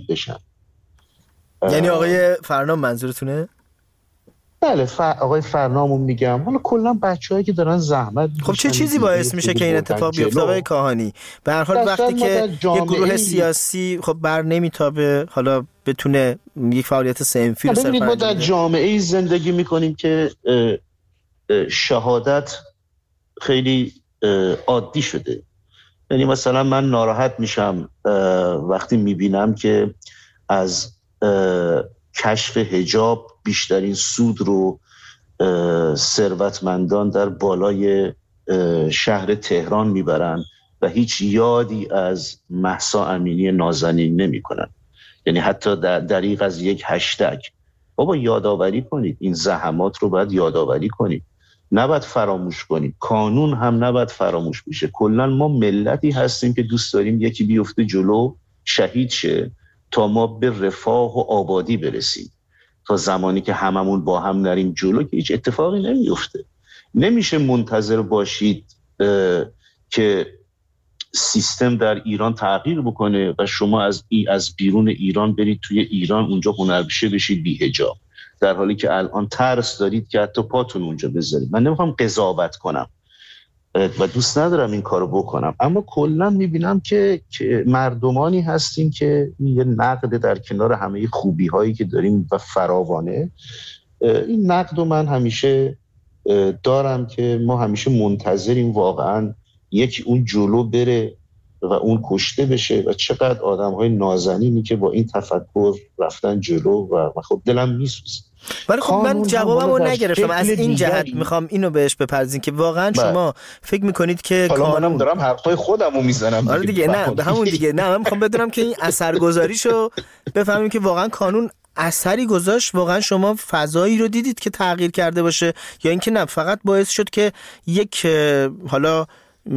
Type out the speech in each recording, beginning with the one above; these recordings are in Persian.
بشن. یعنی آقای فرنام منظورتونه؟ بله آقای فرنامو میگم. حالا کلا بچه‌هایی که دارن زحمت خب چه چیزی باعث میشه که این اتفاق بیفته آقای کاهانی؟ به هر حال وقتی که یک گروه سیاسی خب بر نمیتابه حالا بتونه یک فعالیت صنفی رو ببینید ما در جامعه‌ای زندگی میکنیم که شهادت خیلی عادی شده. یعنی مثلا من ناراحت میشم وقتی میبینم که از کشف حجاب بیشترین سود رو ثروتمندان در بالای شهر تهران میبرن و هیچ یادی از مهسا امینی نازنین نمی کنن. یعنی حتی دریغ از یک هشتگ. بابا یادآوری کنید، این زحمات رو باید یادآوری کنید، نباید فراموش کنید. قانون هم نباید فراموش بشه. کلا ما ملتی هستیم که دوست داریم یکی بیفته جلو شهید شه تا ما به رفاه و آبادی برسیم. تا زمانی که هممون با هم نریم جلو که هیچ اتفاقی نمیفته. نمیشه منتظر باشید که سیستم در ایران تغییر بکنه و شما از بیرون ایران برید توی ایران اونجا هنرپیشه بشید بی حجاب، در حالی که الان ترس دارید که حتی پاتون اونجا بذارید. من نمیخوام قضاوت کنم و دوست ندارم این کارو بکنم، اما کلا میبینم که مردمانی هستیم که یه نقد در کنار همه خوبی هایی که داریم و فراوانه. این نقد رو من همیشه دارم که ما همیشه منتظریم واقعا یکی اون جلو بره و اون کشته بشه و چقدر آدم های نازنینی که با این تفکر رفتن جلو و خب دلم میسوزه. ولی خب من جوابمو نگرفتم. از این جهت میخوام اینو بهش بپردازین که واقعا شما فکر میکنید که قانون دارم حرفای خودمو میزنم. آره دیگه، نه همون دیگه، نه من میخوام بدونم که این اثرگذاریشو بفهمیم که واقعا قانون اثری گذاشت، واقعا شما فضایی رو دیدید که تغییر کرده باشه، یا اینکه نه فقط باعث شد که یک حالا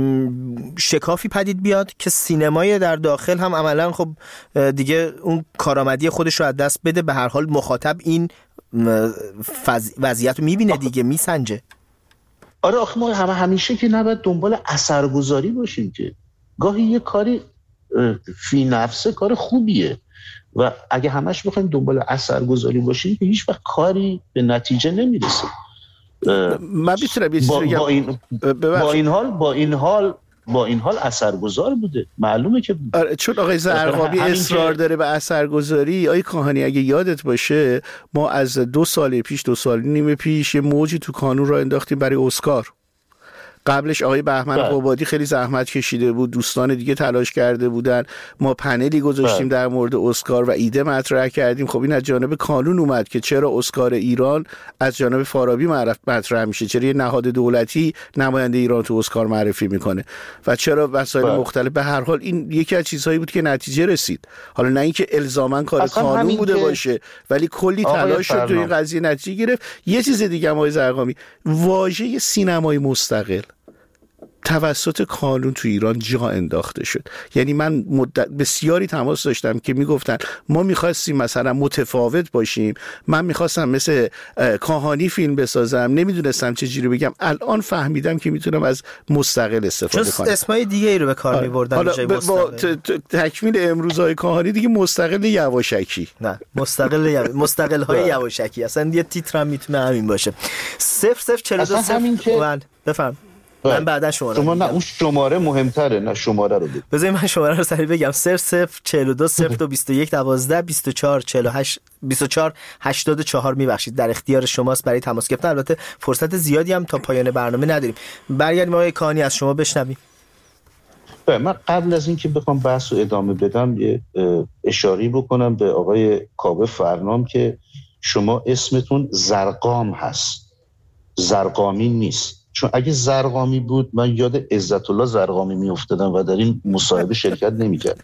شکافی پدید بیاد که سینمای در داخل هم عملا خب دیگه اون کارآمدی خودش رو از دست بده. به هر حال مخاطب این وضعیت رو میبینه دیگه، میسنجه. آره آخه ما همیشه که نباید دنبال اثرگذاری باشیم، که گاهی یه کاری فی نفسه کار خوبیه و اگه همش بخوایم دنبال اثرگذاری باشیم که هیچ وقت کاری به نتیجه نمیرسه. من میتونم یه چیزی بگم. با این حال اثرگذار بوده، معلومه که چون آقای زرقامی اصرار داره به اثرگذاری. آقای کاهانی اگه یادت باشه ما از 2 سال پیش یه موجی تو قانون را انداختیم برای اسکار. قبلش آقای بهمن قبادی خیلی زحمت کشیده بود، دوستان دیگه تلاش کرده بودن، ما پنلی گذاشتیم در مورد اسکار و ایده مطرح کردیم. خب این از جانب قانون اومد که چرا اسکار ایران از جانب فارابی مطرح میشه، چرا یه نهاد دولتی نماینده ایران تو اسکار معرفی میکنه و چرا وسایل مختلف. به هر حال این یکی از چیزهایی بود که نتیجه رسید. حالا نه اینکه الزاما کار قانون بوده باشه، ولی کلی تلاش شد تو این قضیه نتیجه گرفت. یه چیز دیگه آقای زرقامی، واژه سینمای مستقل توسط قانون تو ایران جا انداخته شد. یعنی من بسیاری تماس داشتم که میگفتن ما میخواستیم مثلا متفاوت باشیم، من میخواستم مثل کاهانی فیلم بسازم، نمیدونستم چجوری بگم. الان فهمیدم که میتونم از مستقل استفاده کنم. اسمای دیگه ای رو به کار میبردن به جای مستقل. با تکمیل امروزهای کاهانی دیگه مستقل یواشکی، نه مستقل های یواشکی، اصلا یه تیتر هم میتونه همین باشه. 0042 بفهم. من بعدا شما نه اون شماره مهمتره، نه شماره رو بگید. بذارید من شماره رو سریع بگم. 0042 0221 12 24 48 24 84. میبخشید در اختیار شماست برای تماس گرفتن. البته فرصت زیادی هم تا پایان برنامه نداریم. برگردیم آقای کاهانی از شما بشنویم. من قبل از اینکه بخوام بحث رو ادامه بدم یه اشاره بکنم به آقای کاوه فرنام که شما اسمتون زرقام هست، زرقامی نیست. چون اگه زرقامی بود من یاد عزت الله زرقامی می افتادم و در این مصاحبه شرکت نمی کرد.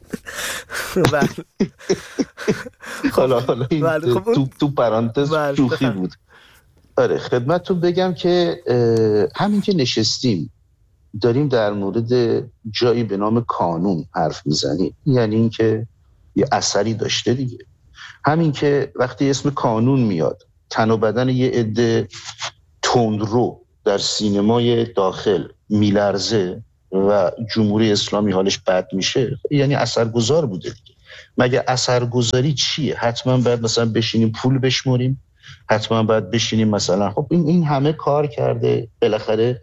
حالا تو پرانتز شوخی بود. آره خدمتتون بگم که همین که نشستیم داریم در مورد جایی به نام قانون حرف میزنیم، یعنی این که یه اثری داشته دیگه. همین که وقتی اسم قانون میاد تن و بدن یه عده تندرو در سینمای داخل میلرزه و جمهوری اسلامی حالش بد میشه، یعنی اثرگذار بوده دیگه. مگه اثرگذاری چیه؟ حتما باید مثلا بشینیم پول بشمریم، حتما باید بشینیم مثلا خب این همه کار کرده، بالاخره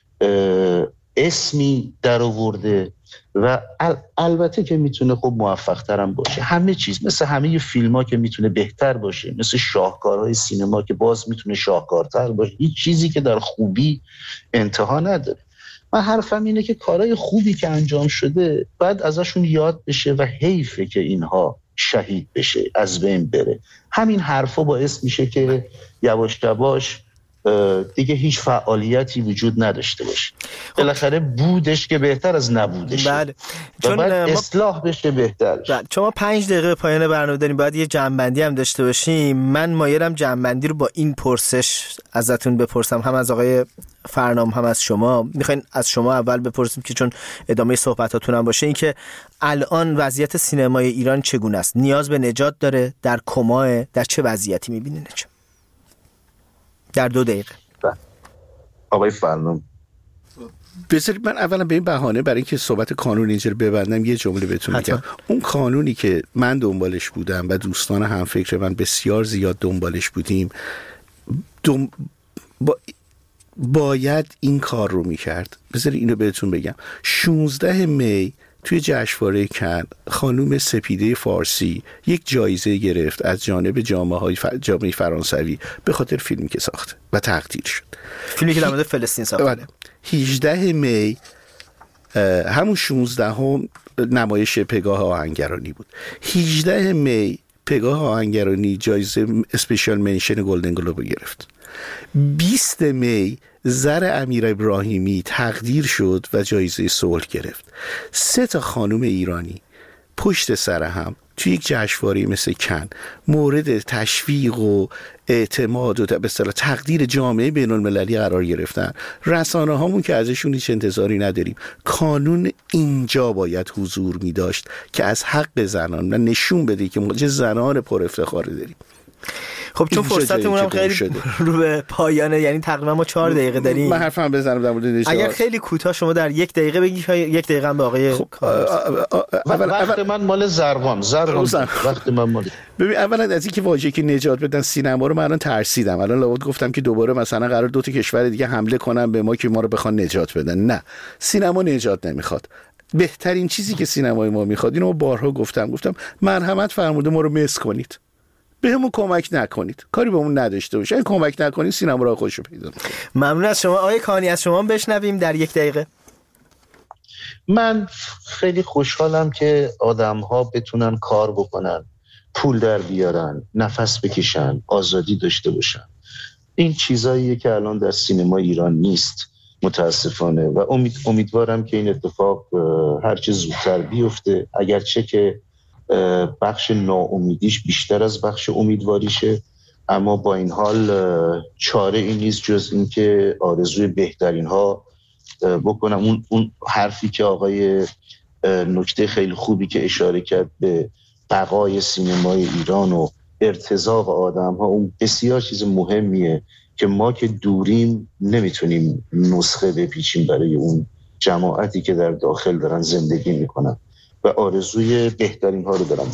اسمی در آورده و البته که میتونه خب موفق ترم باشه. همه چیز مثل همه فیلم ها که میتونه بهتر باشه، مثل شاهکارهای سینما که باز میتونه شاهکارتر باشه. هیچ چیزی که در خوبی انتها نداره. من حرفم اینه که کارهای خوبی که انجام شده باید ازشون یاد بشه و حیفه که اینها شهید بشه، از بین بره. همین حرفا باعث میشه که یواش یواش دیگه هیچ فعالیتی وجود نداشته باشه. بالاخره بودش که بهتر از نبودش. بله. چون اصلاح بشه بهتر. بله. چون ما 5 دقیقه پایان برنامه داریم، باید یه جمع‌بندی هم داشته باشیم. من مایلم جمع‌بندی رو با این پرسش ازتون بپرسم، هم از آقای فرنام هم از شما. میخواین از شما اول بپرسیم که چون ادامه صحبتاتون هم باشه، این که الان وضعیت سینمای ایران چگونه است؟ نیاز به نجات داره؟ در کماه؟ در چه وضعیتی می‌بینین؟ در 2 دقیقه. آقای فرنام. بذارید من اولا به این بهانه برای اینکه صحبت قانون اینجا رو ببندم یه جمله بهتون بگم. اون قانونی که من دنبالش بودم و دوستان همفکر من بسیار زیاد دنبالش بودیم باید این کار رو میکرد. بذارید اینو بهتون بگم. 16 می توی جشنواره کن خانوم سپیده فارسی یک جایزه گرفت از جانب جامعه فرانسوی به خاطر فیلمی که ساخته و تقدیر شد. فیلمی که در مورد فلسطین ساخته. 18 می همون 16 هم نمایش پگاه آهنگرانی بود. 18 می پگاه آهنگرانی جایزه اسپیشال منشن گلدن گلوب گرفت. 20 می زر امیر ابراهیمی تقدیر شد و جایزه صلح گرفت. 3 خانم ایرانی پشت سر هم توی یک جشنواره مثل کن مورد تشویق و اعتماد و به اصطلاح تقدیر جامعه بین المللی قرار گرفتن. رسانه هامون که ازشون هیچ انتظاری نداریم. قانون اینجا باید حضور می داشت که از حق زنان و نشون بده که ما چه زنان پر افتخاری داریم. خب چون فرصتمون هم خیلی رو به پایانه، یعنی تقریبا ما 4 دقیقه داریم. من حرفم بزنم در مورد نجات. اگر خیلی کوتاه شما در 1 دقیقه بگی، 1 دقیقه هم به آقای وقت من مال زربان وقت من مال. ببین اولا از اینکه واژه‌ای که نجات بدن سینما رو من الان ترسیدم. الان لابد گفتم که دوباره مثلا قرار 2 کشور دیگه حمله کنن به ما که ما رو بخوان نجات بدن. نه، سینما نجات نمیخواد. بهترین چیزی که سینمای ما میخواد، اینو بارها گفتم مرحمت فرموده ما رو مس کنید، بهمون کمک نکنید، کاری بهمون نداشته باشه. اگه کمک نکنید سینما رو خودشو پیدا می‌کنه. ممنون از شما آقای کانی. از شما بشنویم در 1 دقیقه. من خیلی خوشحالم که آدم‌ها بتونن کار بکنن، پول در بیارن، نفس بکشن، آزادی داشته باشن. این چیزاییه که الان در سینما ایران نیست متاسفانه و امیدوارم که این اتفاق هرچه زودتر بیفته، اگرچه که بخش ناامیدیش بیشتر از بخش امیدواریشه، اما با این حال چاره این نیست جز این که آرزوی بهترین ها بکنم. اون حرفی که آقای نکته خیلی خوبی که اشاره کرد به بقای سینمای ایران و ارتزاق آدم ها، اون بسیار چیز مهمیه که ما که دوریم نمیتونیم نسخه بپیچیم برای اون جماعتی که در داخل دارن زندگی میکنن و آرزوی بهترین ها رو دارم.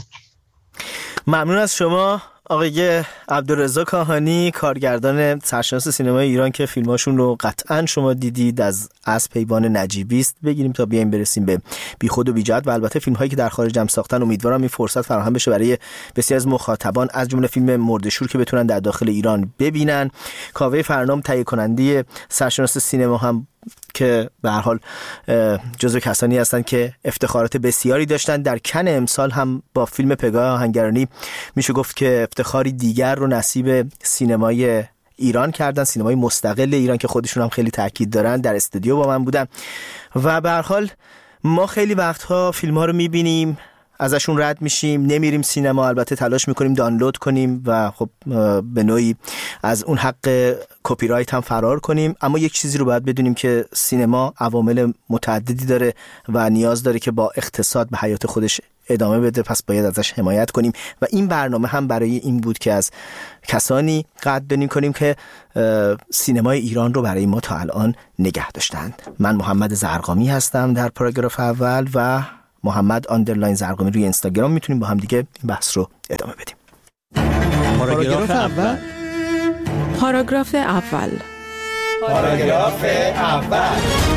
ممنون از شما آقای عبدالرضا کاهانی، کارگردان سرشناس سینمای ایران که فیلماشون رو قطعاً شما دیدید. از پیوان نجیبی است بگیریم تا بیایم برسیم به بیخود و بیجهت و البته فیلم هایی که در خارج هم ساختن. امیدوارم این فرصت فراهم بشه برای بسیار از مخاطبان، از جمله فیلم مرده‌شور که بتونن در داخل ایران ببینن. کاوه فرنام تهیه کننده سرشناس سینما هم که به هر حال جزو کسانی هستند که افتخارات بسیاری داشتن. در کن امسال هم با فیلم پگاه آهنگرانی میشه گفت که افتخاری دیگر رو نصیب سینمای ایران کردن، سینمای مستقل ایران که خودشون هم خیلی تاکید دارن. در استودیو با من بودن و به هر حال ما خیلی وقتها فیلم ها رو میبینیم، ازشون رد میشیم، نمیریم سینما. البته تلاش میکنیم دانلود کنیم و خب به نوعی از اون حق کپی رایت هم فرار کنیم، اما یک چیزی رو باید بدونیم که سینما عوامل متعددی داره و نیاز داره که با اقتصاد به حیات خودش ادامه بده، پس باید ازش حمایت کنیم و این برنامه هم برای این بود که از کسانی قدردانی کنیم که سینمای ایران رو برای ما تا الان نگه داشتند. من محمد زرقامی هستم در پاراگراف اول و محمد _زرقامی روی اینستاگرام میتونیم با هم دیگه این بحث رو ادامه بدیم. پاراگراف اول. پاراگراف اول. پاراگراف اول.